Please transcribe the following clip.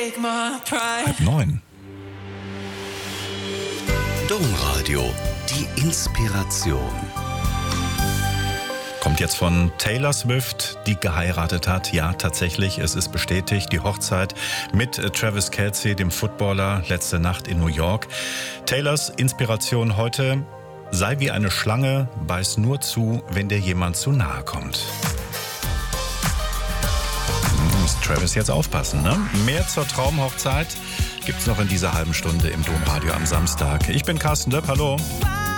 8:30. Domradio, die Inspiration. Kommt jetzt von Taylor Swift, die geheiratet hat. Ja, tatsächlich, es ist bestätigt. Die Hochzeit mit Travis Kelce, dem Footballer, letzte Nacht in New York. Taylors Inspiration heute: sei wie eine Schlange, beiß nur zu, wenn dir jemand zu nahe kommt. Muss Travis jetzt aufpassen, ne? Mehr zur Traumhochzeit gibt's noch in dieser halben Stunde im Domradio am Samstag. Ich bin Carsten Döpp, hallo.